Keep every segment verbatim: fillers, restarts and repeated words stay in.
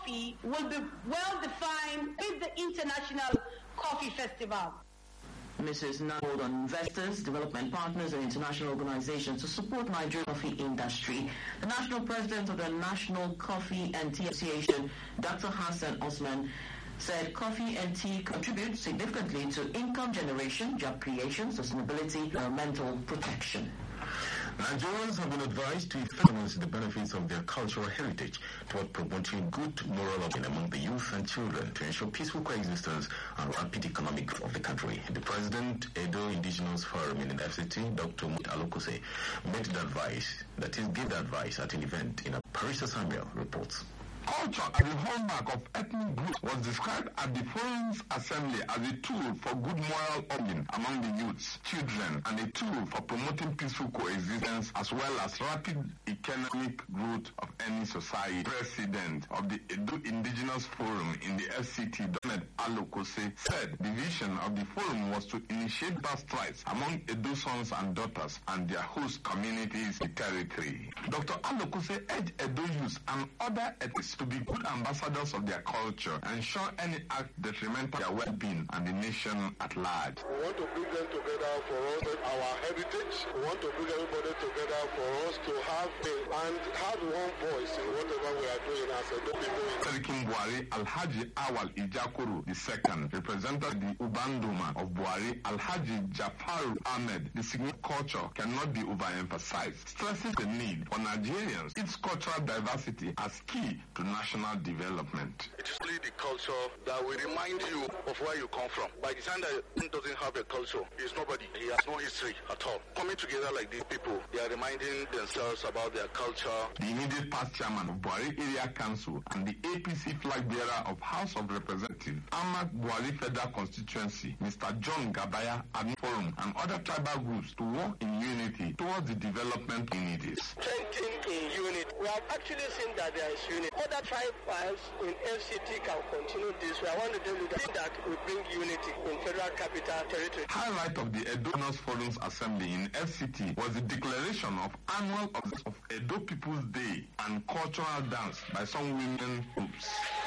coffee will be well defined with the International Coffee Festival. Missus Nana called on investors, development partners, and international organizations to support Nigerian coffee industry. The national president of the National Coffee and Tea Association, Doctor Hassan Osman, said coffee and tea contribute significantly to income generation, job creation, sustainability, and environmental protection. Nigerians have been advised to influence the benefits of their cultural heritage toward promoting good moral living among the youth and children to ensure peaceful coexistence and rapid economic growth of the country. The President, Edo Indigenous Forum in the F C T, Doctor Mut Alokose, made the advice, that is, gave the advice at an event in a Parisa Samuel reports. Culture as a hallmark of ethnic groups was described at the Forum's assembly as a tool for good moral living among the youths, children, and a tool for promoting peaceful coexistence as well as rapid economic growth of any society. President of the Edo Indigenous Forum in the F C T, Doctor Alokose, said the vision of the forum was to initiate past rights among Edo sons and daughters and their host communities in the territory. Doctor Alokose urged Edo youths and other ethnics to be good ambassadors of their culture and shun any act detrimental to their well-being and the nation at large. We want to bring them together for us, our heritage. We want to bring everybody together for us to have a, and have one voice in whatever we are doing as a people. Serikin Buhari Alhaji Awal Ijakuru the second represented the Ubanduma of Buhari Alhaji Jafaru Ahmed. The significant culture cannot be overemphasized, stresses the need for Nigerians, its cultural diversity as key to national development. It is only the culture that will remind you of where you come from. By the time that one doesn't have a culture, he is nobody. He has no history at all. Coming together like these people, they are reminding themselves about their culture. The immediate past chairman of Buhari Area Council and the A P C flag bearer of House of Representatives, Ahmad Buhari Federal Constituency, Mister John Gabaya, and Forum and other tribal groups to work in unity towards the development communities. Strengthening in unity. We have actually seen that there is unity. Other tribes in F C T can continue this way. I want to tell you that, that will bring unity in Federal Capital Territory. Highlight of the Edo Indigenous Forum's assembly in F C T was the declaration of annual of Edo People's Day and cultural dance by some women groups.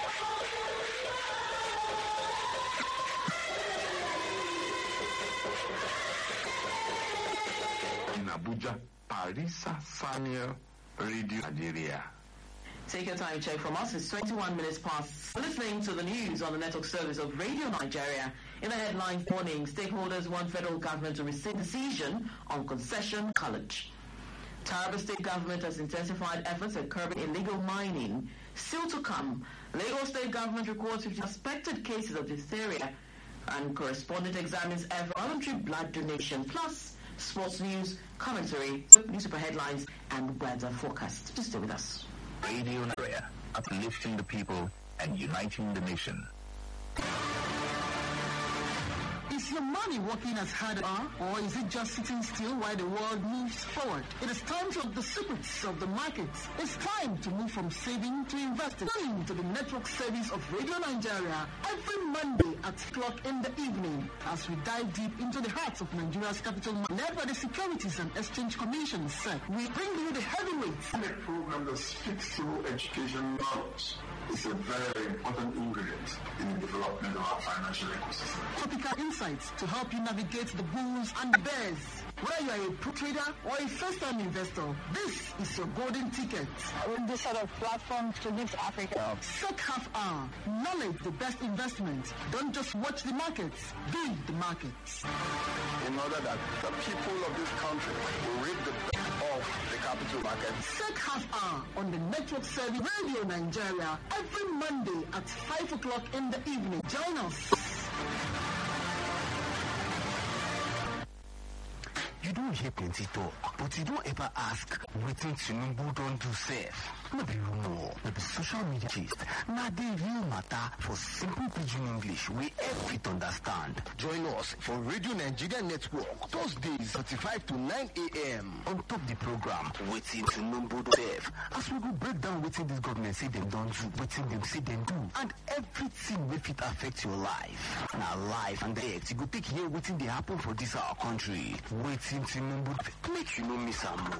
In Abuja, Parisa Samuel, Radio Nigeria. Take your time check from us. It's twenty-one minutes past. Listening to the news on the network service of Radio Nigeria. In the headline warning, stakeholders want federal government to rescind decision on concession college. Taraba State government has intensified efforts at curbing illegal mining. Still to come, Lagos State government records fifty suspected cases of diphtheria, and correspondent examines ever voluntary blood donation. Plus, sports news, commentary, newspaper headlines, and weather forecast. Just stay with us. Radio Nigeria, uplifting the people and uniting the nation. Is your money working as hard as are, or is it just sitting still while the world moves forward? It is time to the secrets of the markets. It's time to move from saving to investing. Tune to the network service of Radio Nigeria every Monday at six o'clock in the evening as we dive deep into the hearts of Nigeria's capital market. Led by the Securities and Exchange Commission, S E C, we bring you the heavyweights. The program that speaks through education knowledge is a very important ingredient in the development of our financial ecosystem. Topical insights to help you navigate the bulls and the bears. Whether you are a pro trader or a first-time investor, this is your golden ticket. With this sort of platform to lift Africa. Sec half hour. Knowledge, the best investment. Don't just watch the markets, be the markets. In order that the people of this country will reap the best of the capital market. Sec half hour on the network service Radio Nigeria every Monday at five o'clock in the evening. Join us. You don't hear plenty talk, but you don't ever ask wetin Tinubu don do sef. No be rumor, no be social media gist. Na the real matter for simple pidgin English we every understand. Join us for Radio Nigeria Network Thursdays thirty-five to nine a.m. on top the program wetin Tinubu do sef. As we go break down wetin this government say dem don do, wetin dem say dem do, and everything wey fit affect your life. Na life and direct you go take hear wetin dey happen for this our country. Wetin Tinubu make you no miss am.